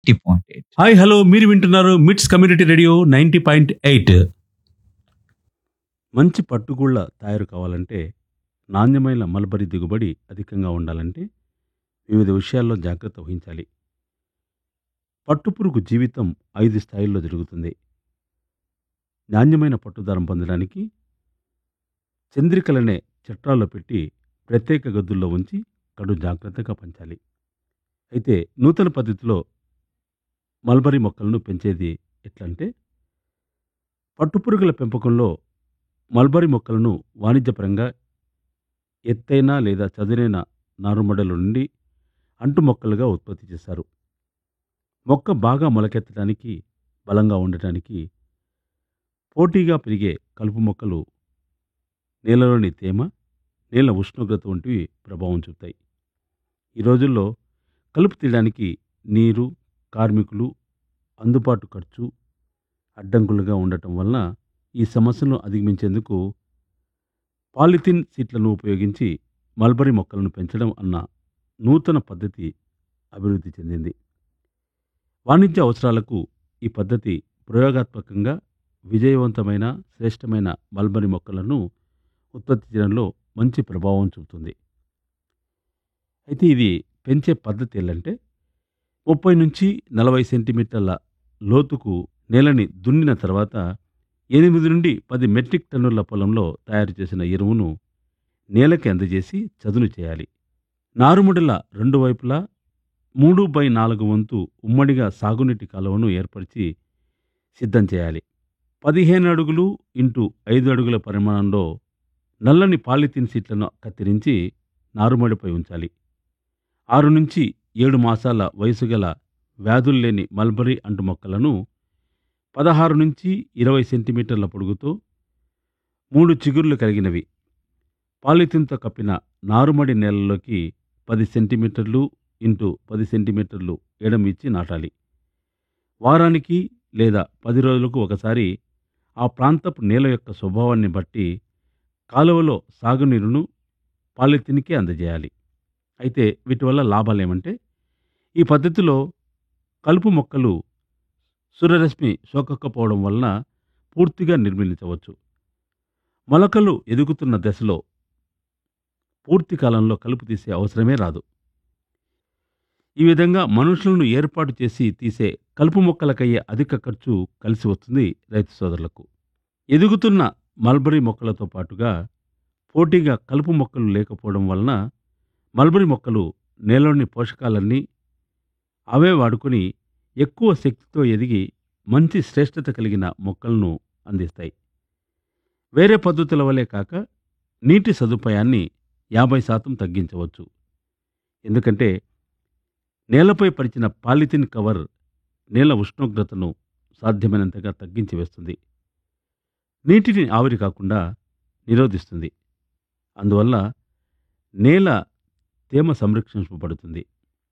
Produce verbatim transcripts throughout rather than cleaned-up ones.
Ninety point eight. Hi hello మీరు వింటున్నారు మిట్స్ community radio ninety point eight. మంచి పట్టుగూళ్ళ తయారు కావాలంటే, నాణ్యమైన మల్బరీ దిగుబడి అధికంగా ఉండాలంటే వివిధ విషయాల్లో జాగ్రత్త వహించాలి. పట్టుపురుగు జీవితం ఐదు స్థాయిల్లో జరుగుతుంది. నాణ్యమైన పట్టుదారం పొందడానికి చంద్రికలనే చట్రాల్లో పెట్టి ప్రత్యేక గదుల్లో ఉంచి కడు జాగ్రత్తగా పెంచాలి. అయితే నూతన పద్ధతిలో మల్బరీ మొక్కలను పెంచేది ఎట్లంటే, పట్టుపురుగుల పెంపకంలో మల్బరీ మొక్కలను వాణిజ్యపరంగా ఎత్తైన లేదా చదునైన నారుమడల నుండి అంటు మొక్కలుగా ఉత్పత్తి చేశారు. మొక్క బాగా మొలకెత్తడానికి, బలంగా ఉండటానికి పోటీగా పెరిగే కలుపు మొక్కలు నేలలోని తేమ, నేల ఉష్ణోగ్రత వంటివి ప్రభావం చూపుతాయి. ఈ రోజుల్లో కలుపు తీయడానికి నీరు, కార్మికులు, అందుబాటు ఖర్చు అడ్డంకులుగా ఉండటం వలన ఈ సమస్యలను అధిగమించేందుకు పాలిథిన్ సీట్లను ఉపయోగించి మల్బరీ మొక్కలను పెంచడం అన్న నూతన పద్ధతి అభివృద్ధి చెందింది. వాణిజ్య అవసరాలకు ఈ పద్ధతి ప్రయోగాత్మకంగా విజయవంతమైన శ్రేష్టమైన మల్బరీ మొక్కలను ఉత్పత్తి చేయడంలో మంచి ప్రభావం చూపుతుంది. అయితే ఇది పెంచే పద్ధతి ఏంటంటే, ముప్పై నుంచి నలభై సెంటీమీటర్ల లోతుకు నేలని దున్నిన తర్వాత ఎనిమిది నుండి పది మెట్రిక్ టన్నుల పొలంలో తయారు చేసిన ఎరువును నేలకి అందజేసి చదును చేయాలి. నారుమడుల రెండు వైపులా మూడు బై నాలుగు వంతు ఉమ్మడిగా సాగునీటి కాలువను ఏర్పరిచి సిద్ధం చేయాలి. పదిహేను అడుగులు ఇంటూ ఐదు అడుగుల పరిమాణంలో నల్లని పాలిథిన్ సీట్లను కత్తిరించి నారుమడిపై ఉంచాలి. ఆరు నుంచి ఏడు మాసాల వయసు గల వ్యాధులు లేని మల్బరీ అంటు మొక్కలను పదహారు నుంచి ఇరవై సెంటీమీటర్ల పొడుగుతో మూడు చిగుర్లు కలిగినవి పాలిథిన్తో కప్పిన నారుమడి నేలలోకి పది సెంటీమీటర్లు ఇంటూ పది సెంటీమీటర్లు ఎడం ఇచ్చి నాటాలి. వారానికి లేదా పది రోజులకు ఒకసారి ఆ ప్రాంతపు నేల యొక్క స్వభావాన్ని బట్టి కాలువలో సాగునీరును పాలిథిన్కే అందజేయాలి. అయితే వీటి వల్ల లాభాలు ఏమంటే, ఈ పద్ధతిలో కలుపు మొక్కలు సూర్యరశ్మి సోకకపోవడం వలన పూర్తిగా నిర్మూలించవచ్చు. మొలకలు ఎదుగుతున్న దశలో పూర్తి కాలంలో కలుపు తీసే అవసరమే రాదు. ఈ విధంగా మనుషులను ఏర్పాటు చేసి తీసే కలుపు మొక్కలకయ్యే అధిక ఖర్చు కలిసి వస్తుంది రైతు సోదరులకు. ఎదుగుతున్న మల్బరీ మొక్కలతో పాటుగా పోటీగా కలుపు మొక్కలు లేకపోవడం వలన మల్బరీ మొక్కలు నేలలోని పోషకాలన్నీ అవే వాడుకొని ఎక్కువ శక్తితో ఎదిగి మంచి శ్రేష్టత కలిగిన మొక్కలను అందిస్తాయి. వేరే పద్ధతుల వలె కాక నీటి సదుపాయాన్ని యాభై శాతం తగ్గించవచ్చు. ఎందుకంటే నేలపై పరిచిన పాలిథిన్ కవర్ నేల ఉష్ణోగ్రతను సాధ్యమైనంతగా తగ్గించి వేస్తుంది. నీటిని ఆవిరి కాకుండా నిరోధిస్తుంది. అందువల్ల నేల తేమ సంరక్షించబడుతుంది.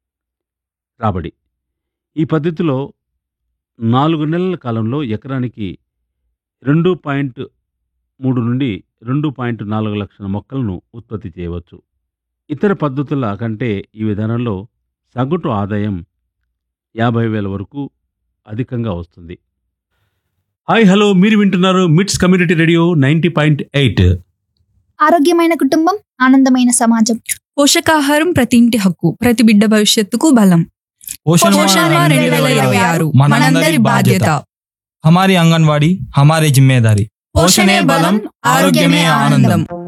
రాబడి ఈ పద్ధతిలో నాలుగు నెలల కాలంలో ఎకరానికి రెండు పాయింట్ మూడు నుండి రెండు పాయింట్ నాలుగు లక్షల మొక్కలను ఉత్పత్తి చేయవచ్చు. ఇతర పద్ధతుల కంటే ఈ విధానంలో సగటు ఆదాయం యాభై వేల వరకు అధికంగా వస్తుంది. హాయ్ హలో మీరు వింటున్నారు మిట్స్ community radio ninety point eight. ఆరోగ్యమైన కుటుంబం, ఆనందమైన సమాజం. పోషకాహారం ప్రతి ఇంటి హక్కు, ప్రతి బిడ్డ భవిష్యత్తుకు బలం. पोषण పోషణ माह రెండు వేల ఇరవై ఆరు మనందరి బాధ్యత. हमारी आंगनवाड़ी हमारी जिम्मेदारी. పోషణే బలం, ఆరోగ్యమే ఆనందం.